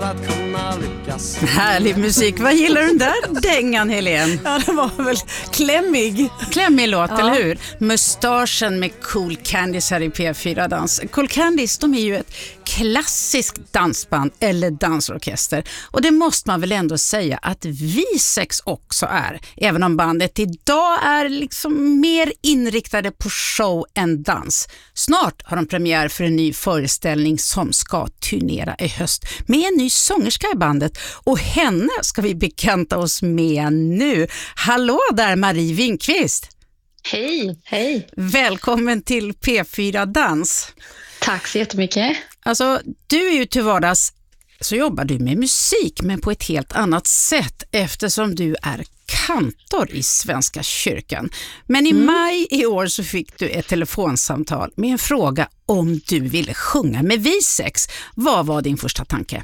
att kunna lyckas. Härlig musik. Vad gillar du den där dängan, Helene? Ja, det var väl klämmig. Klämmig låt, eller hur? Mustaschen med Cool Candies här i P4 Dans. Cool Candies, de är ju ett klassiskt dansband eller dansorkester. Och det måste man väl ändå säga att V6 också är. Även om bandet idag är liksom mer inriktade på show än dans. Snart har de premiär för en ny föreställning som ska turnera i höst med en ny sångerska i bandet. Och henne ska vi bekanta oss med nu. Hallå där, Marie Winkvist. Hej, hej. Välkommen till P4 Dans. Tack så jättemycket. Alltså, du är ju till vardags så jobbar du med musik, men på ett helt annat sätt eftersom du är kantor i Svenska kyrkan. Men i maj i år så fick du ett telefonsamtal med en fråga om du ville sjunga med V6. Vad var din första tanke?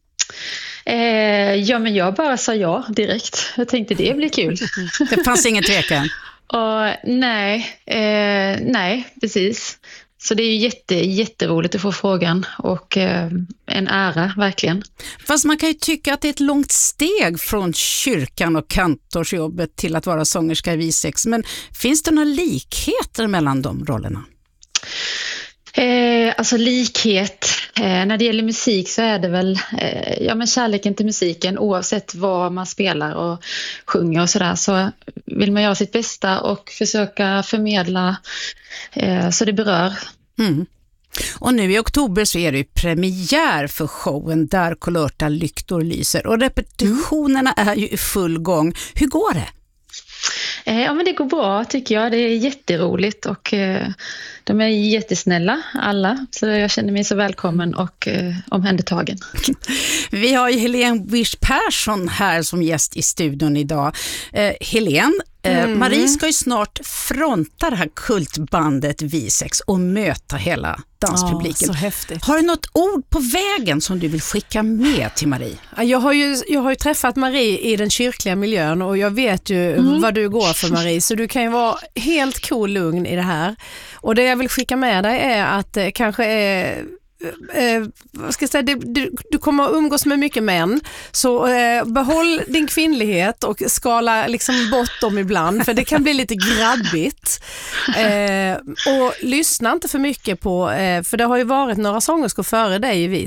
Ja, men jag bara sa ja direkt. Jag tänkte det blir kul. Det fanns ingen tvekan? Nej, precis. Så det är ju jätteroligt att få frågan och en ära, verkligen. Fast man kan ju tycka att det är ett långt steg från kyrkan och kantorsjobbet till att vara sångerska i V6. Men finns det några likheter mellan de rollerna? Alltså likhet, när det gäller musik så är det väl men kärleken till musiken, oavsett vad man spelar och sjunger och sådär, så vill man göra sitt bästa och försöka förmedla så det berör. Mm. Och nu i oktober så är det ju premiär för showen Där kulörta lyktor lyser och repetitionerna är ju i full gång. Hur går det? Ja, men det går bra tycker jag. Det är jätteroligt och de är jättesnälla alla. Så jag känner mig så välkommen och omhändertagen. Vi har ju Helene Wish Persson här som gäst i studion idag. Helene, Marie ska ju snart fronta det här kultbandet V6 och möta hela danspubliken. Så häftigt. Har du något ord på vägen som du vill skicka med till Marie? Jag har ju träffat Marie i den kyrkliga miljön och jag vet ju vad du går för, Marie, så du kan ju vara helt cool lugn i det här. Och det jag vill skicka med dig är att det kanske är vad ska jag säga, du kommer att umgås med mycket män, så behåll din kvinnlighet och skala liksom bort dem ibland, för det kan bli lite grabbigt, och lyssna inte för mycket på för det har ju varit några sångerskor före dig i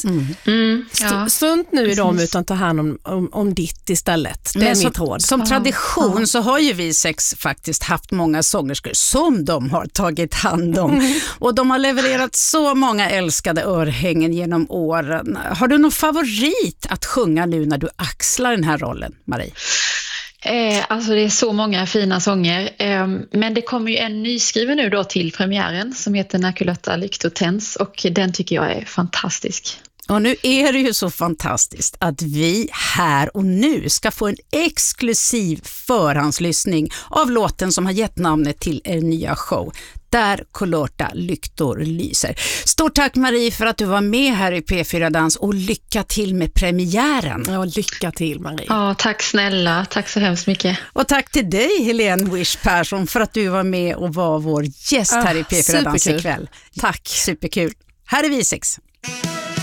V6. Strunt nu i dem utan ta hand om ditt istället. Det är mitt råd. Som tradition så har ju V6 faktiskt haft många sångerskor som de har tagit hand om och de har levererat så många älskade örhängen genom åren. Har du någon favorit att sjunga nu när du axlar den här rollen, Marie? Alltså det är så många fina sånger, men det kommer ju en nyskriven nu då till premiären som heter När kulörta lyktor tänds och den tycker jag är fantastisk. Och nu är det ju så fantastiskt att vi här och nu ska få en exklusiv förhandslyssning av låten som har gett namnet till er nya show, Där kulörta lyktor lyser. Stort tack Marie för att du var med här i P4 Dans och lycka till med premiären. Ja, lycka till Marie. Ja, tack snälla. Tack så hemskt mycket. Och tack till dig Helene Wish Persson för att du var med och var vår gäst här i P4 Dans ikväll. Tack. Superkul. Här är V6.